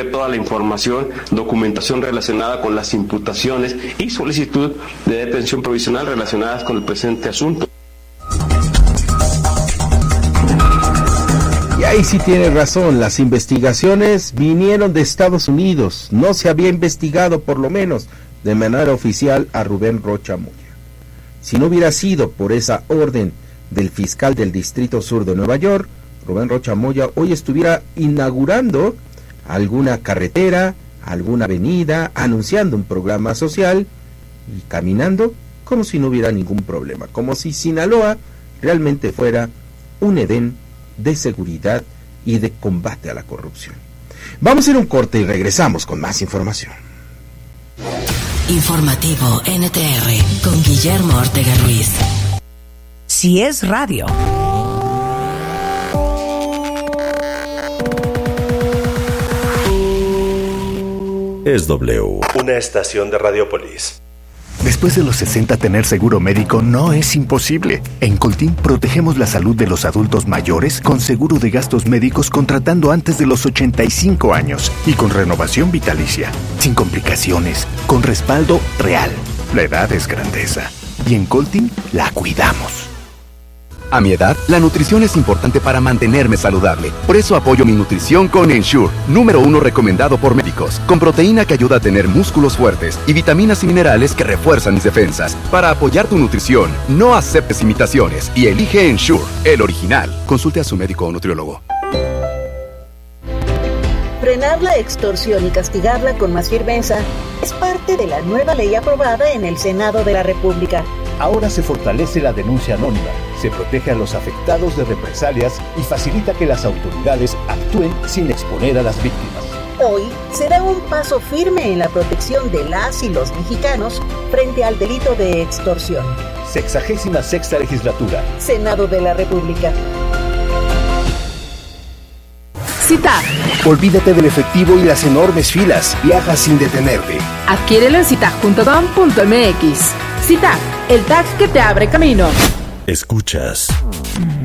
entregue toda la información, documentación relacionada con las imputaciones y solicitud de detención provisional relacionadas con el presente asunto. Y ahí sí tiene razón, las investigaciones vinieron de Estados Unidos, no se había investigado por lo menos de manera oficial a Rubén Rocha Moya. Si no hubiera sido por esa orden del fiscal del Distrito Sur de Nueva York, Rubén Rocha Moya hoy estuviera inaugurando alguna carretera, alguna avenida, anunciando un programa social y caminando como si no hubiera ningún problema, como si Sinaloa realmente fuera un Edén de seguridad y de combate a la corrupción. Vamos a ir a un corte y regresamos con más información. Informativo NTR con Guillermo Ortega Ruiz. Si es radio. Es W, una estación de Radiopolis. Después de los 60, tener seguro médico no es imposible. En Coltín protegemos la salud de los adultos mayores con seguro de gastos médicos contratando antes de los 85 años y con renovación vitalicia, sin complicaciones, con respaldo real. La edad es grandeza y en Coltín la cuidamos. A mi edad, la nutrición es importante para mantenerme saludable. Por eso apoyo mi nutrición con Ensure, número 1 recomendado por médicos, con proteína que ayuda a tener músculos fuertes y vitaminas y minerales que refuerzan mis defensas. Para apoyar tu nutrición, no aceptes imitaciones y elige Ensure, el original. Consulte a su médico o nutriólogo. Frenar la extorsión y castigarla con más firmeza es parte de la nueva ley aprobada en el Senado de la República. Ahora se fortalece la denuncia anónima, se protege a los afectados de represalias y facilita que las autoridades actúen sin exponer a las víctimas. Hoy será un paso firme en la protección de las y los mexicanos frente al delito de extorsión. 66ª Legislatura. Senado de la República. CITAP. Olvídate del efectivo y las enormes filas. Viaja sin detenerte. Adquiérelo en citag.com.mx. CITAP, el tag que te abre camino. Escuchas